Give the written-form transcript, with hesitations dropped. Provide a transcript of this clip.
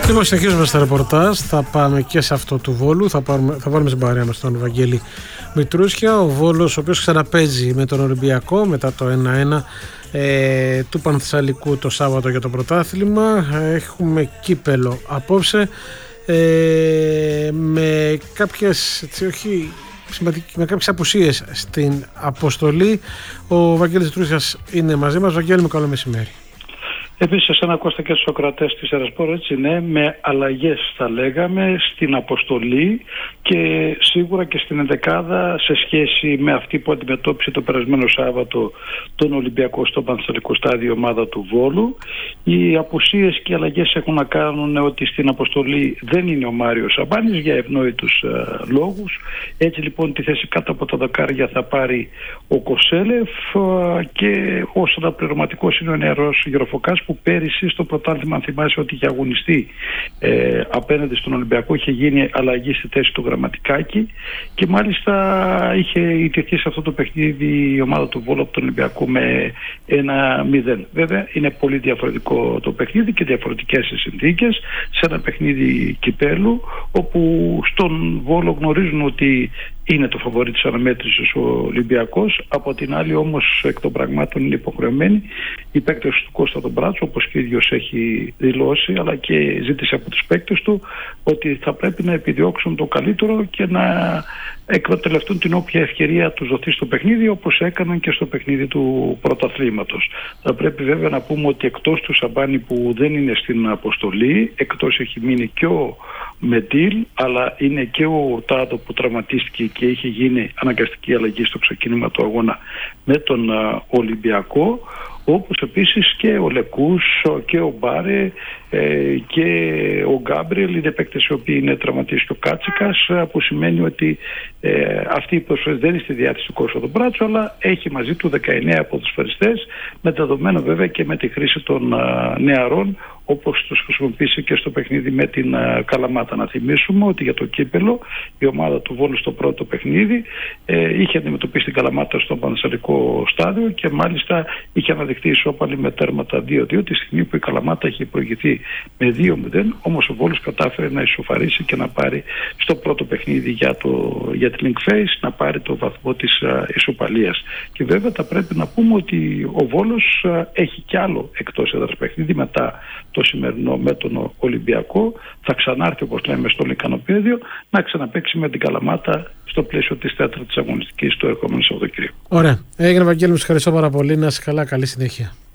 Λοιπόν, συνεχίζουμε στα ρεπορτάζ. Θα πάμε και σε αυτό του Βόλου. Θα βάλουμε στην παρέα μας τον Βαγγέλη Μητρούσια. Ο Βόλος, ο οποίος ξαναπέζει με τον Ολυμπιακό μετά το 1-1 του Πανθεσσαλικού το Σάββατο για το πρωτάθλημα. Έχουμε κύπελο απόψε με κάποιες, με κάποιες απουσίες στην αποστολή. Ο Βαγγέλης Μητρούσιας είναι μαζί μας. Βαγγέλη μου, καλό μεσημέρι. Επίσης, εσένα Κώστα και στους ακροατές της Ερασπόρ, έτσι είναι, με αλλαγές θα λέγαμε στην αποστολή και σίγουρα και στην ενδεκάδα σε σχέση με αυτή που αντιμετώπισε το περασμένο Σάββατο τον Ολυμπιακό στο Πανθεσσαλικό στάδιο ομάδα του Βόλου. Οι απουσίες και οι αλλαγές έχουν να κάνουν ότι στην αποστολή δεν είναι ο Μάριος Σαμπάνης για ευνόητους λόγους. Έτσι λοιπόν τη θέση κάτω από τα δοκάρια θα πάρει ο Κοσέλεφ και ως αναπληρωματικός είναι ο νεαρός Γεροφοκάς, που πέρυσι στο πρωτάθλημα, αν θυμάσαι, ότι είχε αγωνιστεί απέναντι στον Ολυμπιακό, είχε γίνει αλλαγή στη θέση του Γραμματικάκη και μάλιστα είχε ιτηθεί σε αυτό το παιχνίδι η ομάδα του Βόλου από τον Ολυμπιακό με 1-0. Βέβαια είναι πολύ διαφορετικό το παιχνίδι και διαφορετικές οι συνθήκες σε ένα παιχνίδι κυπέλου, όπου στον Βόλο γνωρίζουν ότι είναι το φαβορί της αναμέτρησης ο Ολυμπιακός. Από την άλλη όμως εκ των πραγμάτων είναι υποχρεωμένοι οι παίκτες του Κώστα τον Μπράτσο, όπως και ο ίδιος έχει δηλώσει, αλλά και ζήτησε από τους παίκτες του ότι θα πρέπει να επιδιώξουν το καλύτερο και να εκμεταλλευτούν την όποια ευκαιρία τους δοθεί στο παιχνίδι, όπως έκαναν και στο παιχνίδι του πρωταθλήματος. Θα πρέπει βέβαια να πούμε ότι εκτός του Σαμπάνη που δεν είναι στην αποστολή, εκτός έχει μείνει και ο Μετήλ, αλλά είναι και ο Τάδο που τραυματίστηκε και είχε γίνει αναγκαστική αλλαγή στο ξεκίνημα του αγώνα με τον Ολυμπιακό, όπως επίσης και ο Λεκούς και ο Μπάρε και ο Γκάμπριελ είναι παίκτες οι οποίοι είναι τραυματίες, και ο Κάτσικας, που σημαίνει ότι αυτή η προσφέρει δεν είναι στη διάθεση του Κώστα τον Μπράτσο, αλλά έχει μαζί του 19 ποδοσφαιριστές, με δεδομένο βέβαια και με τη χρήση των νεαρών, όπως τους χρησιμοποίησε και στο παιχνίδι με την Καλαμάτα. Να θυμίσουμε ότι για το κύπελο η ομάδα του Βόλου στο πρώτο παιχνίδι είχε αντιμετωπίσει την Καλαμάτα στο Πανθεσσαλικό στάδιο και μάλιστα είχε αναδειχθεί ισόπαλη με τέρματα 2-2 τη στιγμή που η Καλαμάτα είχε προηγηθεί με 2-0, όμως ο Βόλος κατάφερε να ισοφαρίσει και να πάρει στο πρώτο παιχνίδι για τη Link Face, να πάρει το βαθμό της ισοπαλίας. Και βέβαια θα πρέπει να πούμε ότι ο Βόλος έχει κι άλλο εκτός έδρας παιχνίδι μετά το σημερινό με τον Ολυμπιακό. Θα ξανάρθει, όπως λέμε, στο Λυκανοπαίδιο να ξαναπαίξει με την Καλαμάτα στο πλαίσιο της τέταρτης αγωνιστικής του ερχόμενου Σαββατοκύριακου. Ωραία. Έγινε, Βαγγέλη, μου ευχαριστώ πάρα πολύ. Να είσαι καλά, καλή συνέχεια.